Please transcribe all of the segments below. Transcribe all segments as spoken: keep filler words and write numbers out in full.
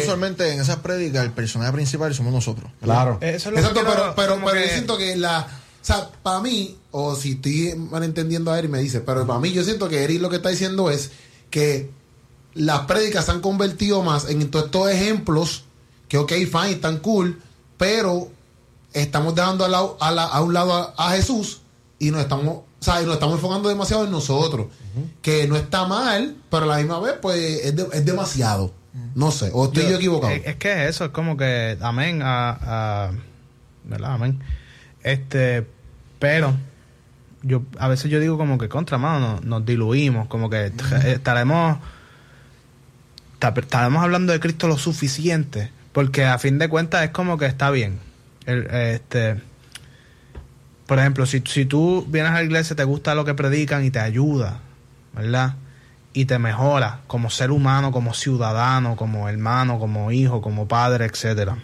usualmente en esas prédicas el personaje principal somos nosotros. Claro. Eso es lo Exacto, que quiero, pero, pero, pero que... yo siento que la... O sea, para mí, o si estoy malentendiendo a Eric, me dice, pero para mí yo siento que Eric lo que está diciendo es que las prédicas se han convertido más en todos estos ejemplos que, ok, fine, están cool, pero estamos dejando a, la, a, la, a un lado a, a Jesús y nos estamos, o sea, y nos estamos enfocando demasiado en nosotros. Uh-huh. Que no está mal, pero a la misma vez, pues, es, de, es demasiado. Uh-huh. No sé, o estoy yo, yo equivocado. Es, es que eso, es como que, amén, a, a, ¿verdad? Amén. Este, pero, yo a veces yo digo como que contra, mano, nos, nos diluimos, como que uh-huh. estaremos, estaremos hablando de Cristo lo suficiente, porque a fin de cuentas es como que está bien. El, este, por ejemplo, si, si tú vienes a la iglesia, te gusta lo que predican y te ayuda, ¿verdad? Y te mejora como ser humano, como ciudadano, como hermano, como hijo, como padre, etcétera.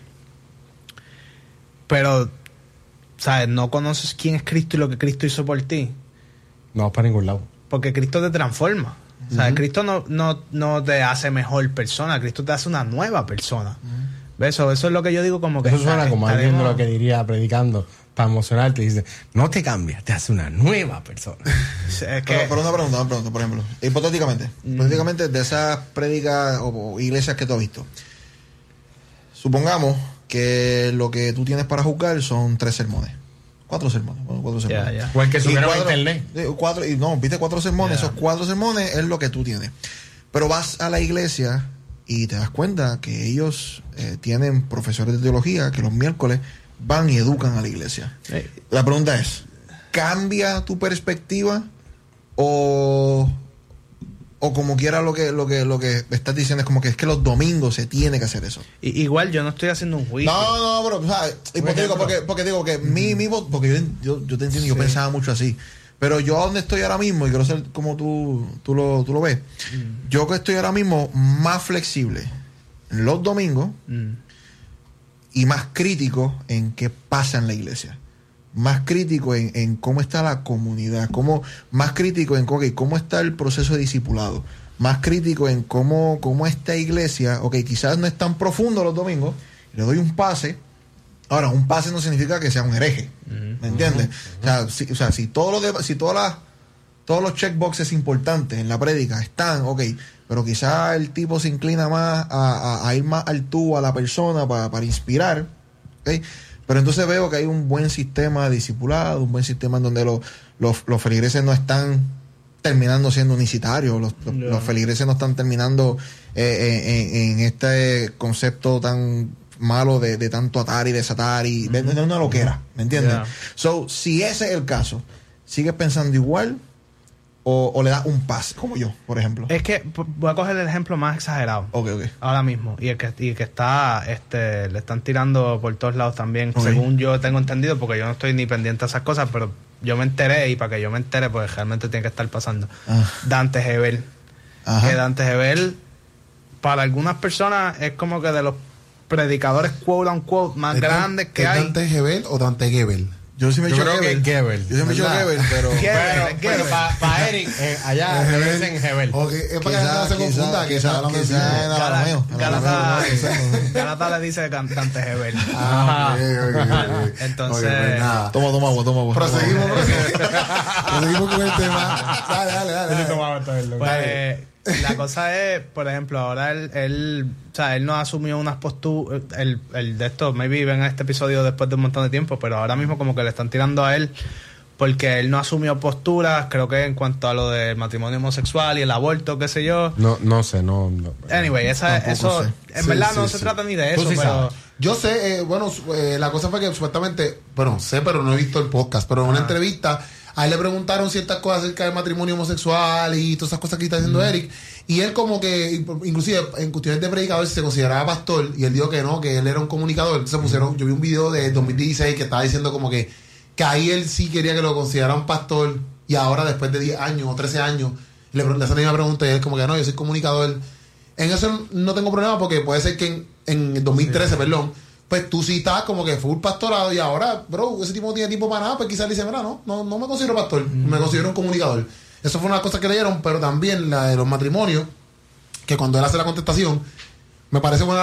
Pero, ¿sabes? No conoces quién es Cristo y lo que Cristo hizo por ti. No, para ningún lado. Porque Cristo te transforma. Uh-huh. ¿Sabes? Cristo no, no, no te hace mejor persona, Cristo te hace una nueva persona. Uh-huh. Eso, eso es lo que yo digo como que... Eso suena como alguien de lo que diría predicando para emocionarte y dice, no te cambias, te hace una nueva persona. Es que... pero, pero una pregunta, una pregunta, por ejemplo, hipotéticamente, mm. hipotéticamente de esas prédicas o, o iglesias que tú has visto, supongamos que lo que tú tienes para juzgar son tres sermones. Cuatro sermones, bueno, cuatro sermones. Yeah, yeah. O el que subieron a internet. Cuatro, y no, viste cuatro sermones, yeah. Esos cuatro sermones es lo que tú tienes. Pero vas a la iglesia y te das cuenta que ellos eh, tienen profesores de teología que los miércoles van y educan a la iglesia. Hey. La pregunta es, ¿cambia tu perspectiva o, o como quiera lo que, lo que lo que estás diciendo es como que es que los domingos se tiene que hacer eso? I, igual yo no estoy haciendo un juicio. No, no, pero, o sea, hipotético, porque, porque digo que mm. mi, mi porque yo, yo, yo te entiendo, sí. Yo pensaba mucho así. Pero yo donde estoy ahora mismo, y quiero ser como tú, tú, lo, tú lo ves, mm. yo que estoy ahora mismo más flexible los domingos mm. y más crítico en qué pasa en la iglesia. Más crítico en, en cómo está la comunidad, cómo, más crítico en okay, cómo está el proceso de discipulado, más crítico en cómo, cómo esta iglesia, ok, quizás no es tan profundo los domingos, le doy un pase. Ahora, un pase no significa que sea un hereje, ¿me entiendes? Uh-huh. O sea, si, o sea, si todos los de, si todas las todos los checkboxes importantes en la prédica están, ok, pero quizás el tipo se inclina más a, a, a ir más al tú a la persona para, para inspirar, ¿ok? Pero entonces veo que hay un buen sistema de discipulado, un buen sistema en donde los, los, los feligreses no están terminando siendo unicitarios, los, los, yeah. los feligreses no están terminando eh, en, en este concepto tan malo de, de tanto atar y desatar y de, de una loquera, ¿me entiendes? Yeah. So, si ese es el caso, ¿sigues pensando igual o, o le das un pase, como yo, por ejemplo? Es que voy a coger el ejemplo más exagerado. Ok, ok. Ahora mismo. Y el que, y el que está, este, le están tirando por todos lados también, okay. Según yo tengo entendido, porque yo no estoy ni pendiente a esas cosas, pero yo me enteré, y para que yo me entere, pues realmente tiene que estar pasando. Ah. Dante Gebel. Ajá. Que Dante Gebel, para algunas personas, es como que de los predicadores quote unquote más grandes que hay. ¿Dante Gebel o Dante Gebel? Yo sí me he dicho Gebel. Gebel. Yo sí me he dicho Gebel, pero... Gebel, pero para pa Eric, eh, allá le dicen Gebel. Okay, es para que no se confunda. Quizás quizá en arameo. Galata le dice Dante Gebel. Ah, entonces... Toma, toma agua, toma agua. Proseguimos, proseguimos con el tema. Dale, dale, dale. Pues... La cosa es, por ejemplo, ahora él, él, o sea, él no asumió unas posturas, el, el de esto, maybe ven a este episodio después de un montón de tiempo, pero ahora mismo como que le están tirando a él porque él no asumió posturas, creo que en cuanto a lo del matrimonio homosexual y el aborto, qué sé yo. No, no sé, no. no anyway, esa, eso, sé. en sí, verdad sí, no sí. se trata ni de eso, sí pero... Sabes. Yo sé, eh, bueno, eh, la cosa fue que supuestamente, bueno, sé, pero no he visto el podcast, pero en una ah. entrevista... A él le preguntaron ciertas cosas acerca del matrimonio homosexual y todas esas cosas que está diciendo mm. Eric. Y él como que, inclusive en cuestiones de predicador, se consideraba pastor. Y él dijo que no, que él era un comunicador. Entonces pusieron, yo vi un video de dos mil dieciséis que estaba diciendo como que, que ahí él sí quería que lo consideraran pastor. Y ahora después de diez años o trece años, le, le hacen la misma pregunta y él como que no, yo soy comunicador. En eso no tengo problema porque puede ser que en, en dos mil trece, sí. perdón, pues tú sí estás como que full pastorado y ahora, bro, ese tipo no tiene tiempo para nada, pues quizás dice, mira, no, no, no me considero pastor, mm. me considero un comunicador. Eso fue una cosa que le dieron, pero también la de los matrimonios, que cuando él hace la contestación, me parece buena